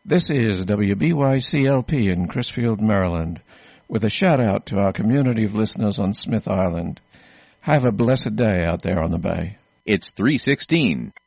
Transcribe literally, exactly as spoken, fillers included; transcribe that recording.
This is W B Y C L P in Crisfield, Maryland, with a shout-out to our community of listeners on Smith Island. Have a blessed day out there on the bay. It's three sixteen.